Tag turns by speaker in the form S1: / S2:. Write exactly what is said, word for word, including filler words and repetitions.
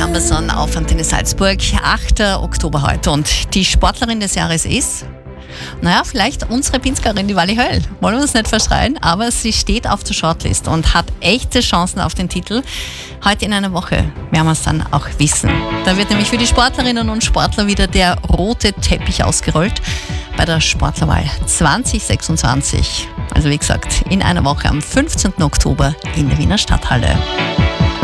S1: Amazon auf Antenne Salzburg, achter Oktober heute. Und die Sportlerin des Jahres ist, naja, vielleicht unsere Pinzgerin, die Wally Höll. Wollen wir uns nicht verschreien, aber sie steht auf der Shortlist und hat echte Chancen auf den Titel. Heute in einer Woche werden wir es dann auch wissen. Da wird nämlich für die Sportlerinnen und Sportler wieder der rote Teppich ausgerollt bei der Sportlerwahl zwanzig sechsundzwanzig. Also wie gesagt, in einer Woche am fünfzehnten Oktober in der Wiener Stadthalle.